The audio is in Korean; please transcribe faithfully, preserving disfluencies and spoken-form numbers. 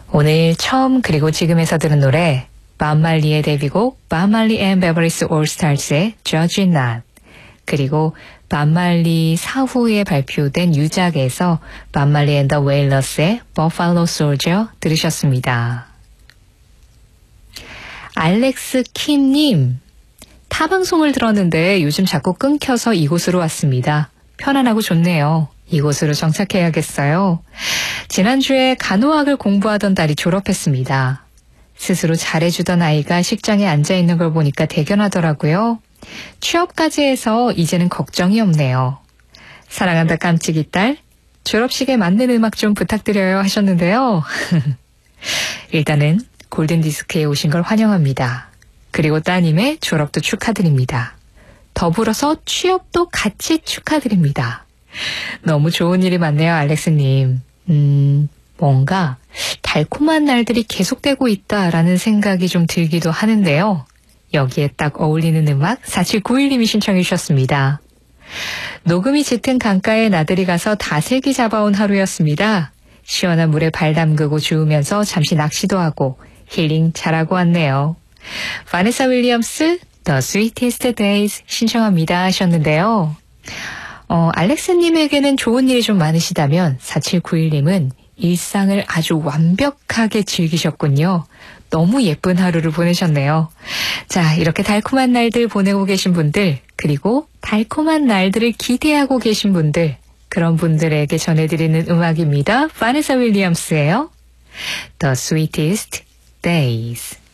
오늘 처음 그리고 지금에서 들은 노래 밤말리의 데뷔곡 밤말리 앤 베버리스 올스타즈의 Judge Not, 그리고 밤말리 사후에 발표된 유작에서 밤말리 앤 더 웨일러스의 Buffalo Soldier 들으셨습니다. 알렉스 킴님, 타방송을 들었는데 요즘 자꾸 끊겨서 이곳으로 왔습니다. 편안하고 좋네요. 이곳으로 정착해야겠어요. 지난주에 간호학을 공부하던 딸이 졸업했습니다. 스스로 잘해주던 아이가 식장에 앉아있는 걸 보니까 대견하더라고요. 취업까지 해서 이제는 걱정이 없네요. 사랑한다 깜찍이 딸, 졸업식에 맞는 음악 좀 부탁드려요 하셨는데요. 일단은 골든디스크에 오신 걸 환영합니다. 그리고 따님의 졸업도 축하드립니다. 더불어서 취업도 같이 축하드립니다. 너무 좋은 일이 많네요, 알렉스님. 음, 뭔가 달콤한 날들이 계속되고 있다라는 생각이 좀 들기도 하는데요. 여기에 딱 어울리는 음악 사칠구일님이 신청해 주셨습니다. 녹음이 짙은 강가에 나들이 가서 다슬기 잡아온 하루였습니다. 시원한 물에 발 담그고 주우면서 잠시 낚시도 하고 힐링 잘하고 왔네요. 바네사 윌리엄스 The Sweetest Days 신청합니다 하셨는데요. 어, 알렉스님에게는 좋은 일이 좀 많으시다면 사칠구일님은 일상을 아주 완벽하게 즐기셨군요. 너무 예쁜 하루를 보내셨네요. 자, 이렇게 달콤한 날들 보내고 계신 분들, 그리고 달콤한 날들을 기대하고 계신 분들, 그런 분들에게 전해드리는 음악입니다. 바네사 윌리엄스예요. The Sweetest Days.